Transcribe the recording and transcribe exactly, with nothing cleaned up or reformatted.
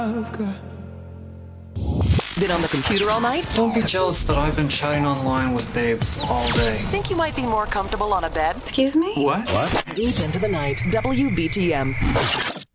Been on the computer all night? Don't be jealous that I've been chatting online with babes all day. Think you might be more comfortable on a bed? Excuse me? What? What? Deep into the night, W B T M.